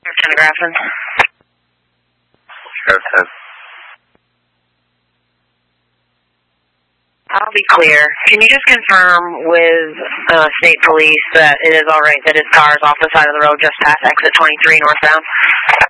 Lieutenant Grafton. Sheriff 10. I'll be clear. Can you just confirm with State Police that it is all right that his car is off the side of the road just past exit 23 northbound?